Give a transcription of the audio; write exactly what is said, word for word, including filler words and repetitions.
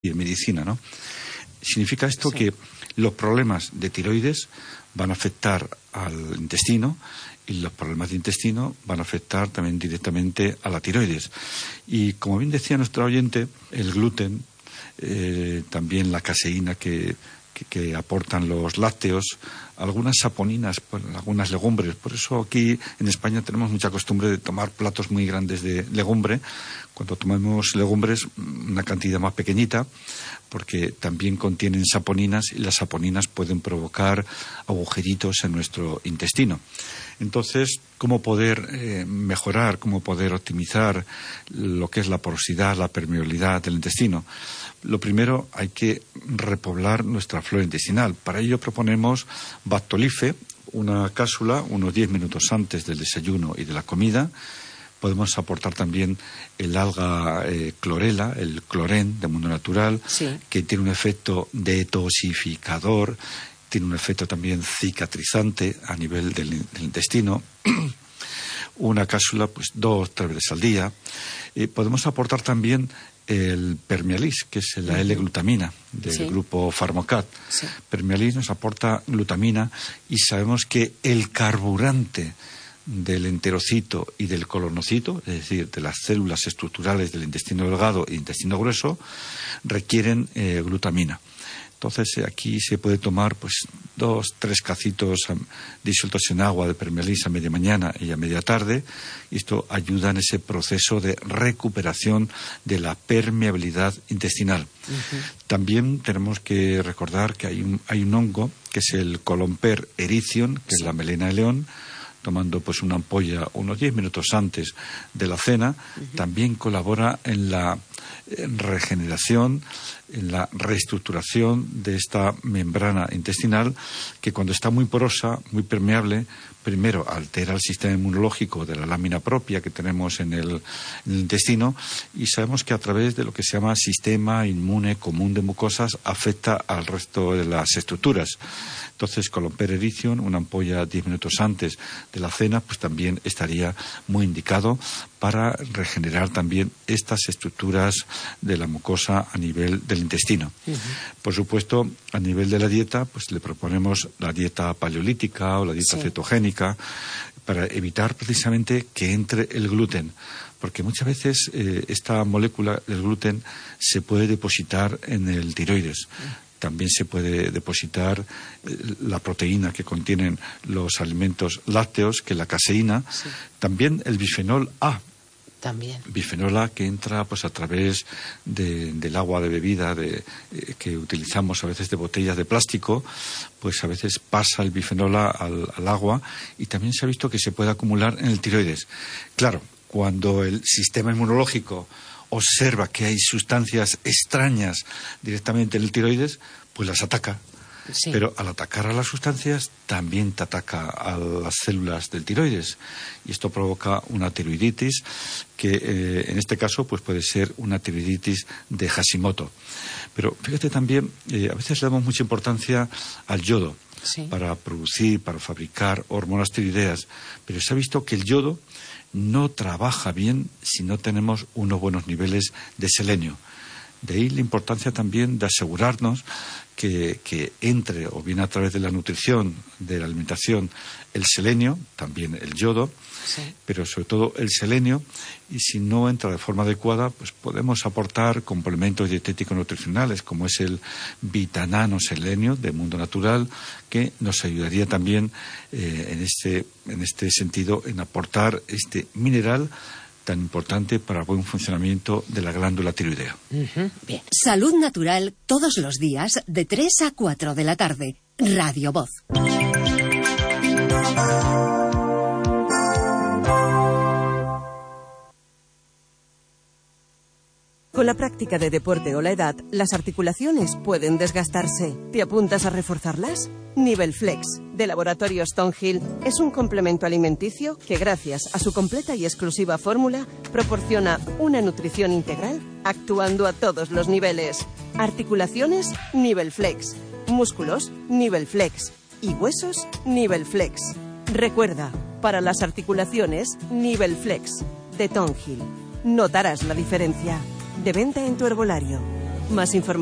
y en medicina, ¿no? Significa esto sí. que los problemas de tiroides van a afectar al intestino y los problemas de intestino van a afectar también directamente a la tiroides. Y como bien decía nuestro oyente, el gluten, eh, también la caseína que, que, que aportan los lácteos, algunas saponinas, pues, algunas legumbres. Por eso aquí en España tenemos mucha costumbre de tomar platos muy grandes de legumbre. Cuando tomamos legumbres, una cantidad más pequeñita, porque también contienen saponinas y las saponinas pueden provocar agujeritos en nuestro intestino. Entonces, ¿cómo poder eh, mejorar, cómo poder optimizar lo que es la porosidad, la permeabilidad del intestino? Lo primero, hay que repoblar nuestra flora intestinal. Para ello proponemos Bactolife, una cápsula unos diez minutos antes del desayuno y de la comida. Podemos aportar también el alga eh, clorela, el clorén de Mundo Natural, sí. que tiene un efecto detoxificador, tiene un efecto también cicatrizante a nivel del, del intestino. Una cápsula, pues dos, tres veces al día. Eh, podemos aportar también el Permealis, que es la L-glutamina del sí. grupo Pharmocat. Sí. Permealis nos aporta glutamina y sabemos que el carburante del enterocito y del colonocito, es decir, de las células estructurales del intestino delgado e intestino grueso, requieren eh, glutamina. Entonces eh, aquí se puede tomar pues dos, tres cacitos disueltos en agua de Permealis a media mañana y a media tarde, y esto ayuda en ese proceso de recuperación de la permeabilidad intestinal. Uh-huh. También tenemos que recordar que hay un, hay un hongo que es el Columper erythrium, que sí. es la melena de león, tomando pues una ampolla unos diez minutos antes de la cena, uh-huh. también colabora en la en regeneración, en la reestructuración de esta membrana intestinal, que cuando está muy porosa, muy permeable, primero altera el sistema inmunológico de la lámina propia que tenemos en el, en el intestino, y sabemos que a través de lo que se llama sistema inmune común de mucosas afecta al resto de las estructuras. Entonces, Columper erythrium, una ampolla diez minutos antes de la cena, pues también estaría muy indicado para regenerar también estas estructuras de la mucosa a nivel del intestino. Uh-huh. Por supuesto, a nivel de la dieta, pues le proponemos la dieta paleolítica o la dieta sí. cetogénica para evitar precisamente que entre el gluten. Porque muchas veces eh, esta molécula del gluten se puede depositar en el tiroides. Uh-huh. También se puede depositar la proteína que contienen los alimentos lácteos, que es la caseína. Sí. También el bifenol A. También. Bifenol A que entra pues a través de, del agua de bebida de, eh, que utilizamos a veces de botellas de plástico, pues a veces pasa el bifenol A al, al agua, y también se ha visto que se puede acumular en el tiroides. Claro, cuando el sistema inmunológico observa que hay sustancias extrañas directamente en el tiroides, pues las ataca. Sí. Pero al atacar a las sustancias también te ataca a las células del tiroides, y esto provoca una tiroiditis que eh, en este caso pues puede ser una tiroiditis de Hashimoto. Pero fíjate también, eh, a veces le damos mucha importancia al yodo sí. para producir, para fabricar hormonas tiroideas, pero se ha visto que el yodo no trabaja bien si no tenemos unos buenos niveles de selenio. De ahí la importancia también de asegurarnos que, que entre, o bien a través de la nutrición, de la alimentación, el selenio, también el yodo, sí. pero sobre todo el selenio, y si no entra de forma adecuada, pues podemos aportar complementos dietéticos nutricionales, como es el Vitanano Selenio de Mundo Natural, que nos ayudaría también eh, en este, en este sentido en aportar este mineral tan importante para el buen funcionamiento de la glándula tiroidea. Uh-huh. Bien. Salud Natural todos los días de tres a cuatro de la tarde. Radio Voz. Con la práctica de deporte o la edad, las articulaciones pueden desgastarse. ¿Te apuntas a reforzarlas? Nivel Flex, de Laboratorio Stonehill, es un complemento alimenticio que, gracias a su completa y exclusiva fórmula, proporciona una nutrición integral actuando a todos los niveles. Articulaciones, Nivel Flex. Músculos, Nivel Flex. Y huesos, Nivel Flex. Recuerda, para las articulaciones, Nivel Flex, de Stonehill. Notarás la diferencia. De venta en tu herbolario. Más información